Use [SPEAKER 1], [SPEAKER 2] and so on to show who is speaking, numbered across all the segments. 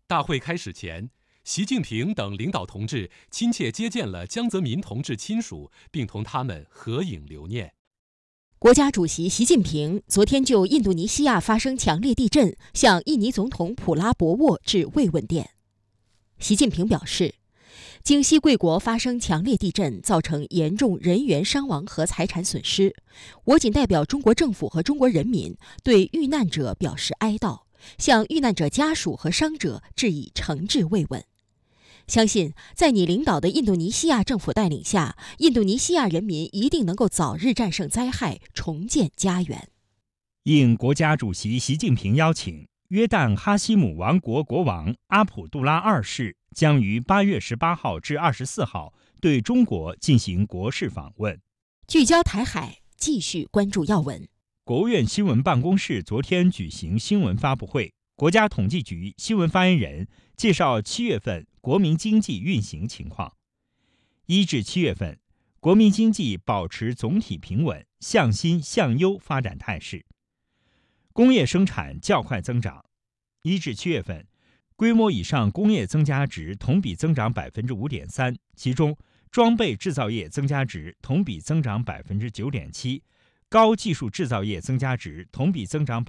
[SPEAKER 1] 大会开始前，习近平等领导同志亲切接见了江泽民同志亲属，并同他们合影留念。
[SPEAKER 2] 国家主席习近平昨天就印度尼西亚发生强烈地震，向印尼总统普拉博沃致慰问电。习近平表示，京西贵国发生强烈地震，造成严重人员伤亡和财产损失，我谨代表中国政府和中国人民对遇难者表示哀悼，向遇难者家属和伤者致以诚挚慰问。相信在你领导的印度尼西亚政府带领下，印度尼西亚人民一定能够早日战胜灾害，重建家园。
[SPEAKER 3] 应国家主席习近平邀请，约旦哈希姆王国国王阿卜杜拉二世将于8月18号至24号对中国进行国事访问。
[SPEAKER 2] 聚焦台海，继续关注要闻。
[SPEAKER 3] 国务院新闻办公室昨天举行新闻发布会，国家统计局新闻发言人介绍7月份国民经济运行情况。1至7月份，国民经济保持总体平稳、向新向优发展态势。工业生产较快增长。1至7月份，规模以上工业增加值同比增长 5.3%， 其中装备制造业增加值同比增长 9.7%， 高技术制造业增加值同比增长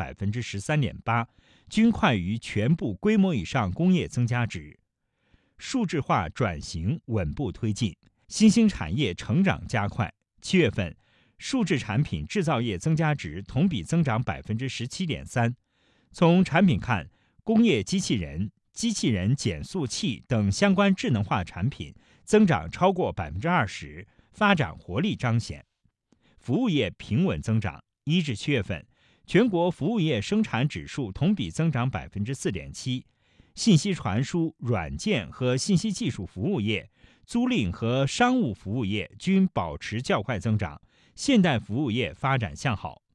[SPEAKER 3] 13.8%， 均快于全部规模以上工业增加值。数字化转型稳步推进，新兴产业成长加快。7月份，数字产品制造业增加值同比增长 17.3%。从产品看，工业机器人、机器人减速器等相关智能化产品增长超过 20%， 发展活力彰显。服务业平稳增长。1至7月份，全国服务业生产指数同比增长 4.7%， 信息传输、软件和信息技术服务业、租赁和商务服务业均保持较快增长，现代服务业发展向好。